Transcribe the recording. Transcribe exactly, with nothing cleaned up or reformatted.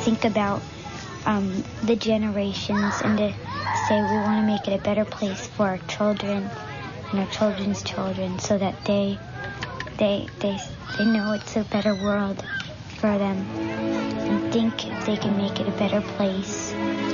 think about um, the generations and to say we want to make it a better place for our children and our children's children, so that they they they they know it's a better world for them and think they can make it a better place.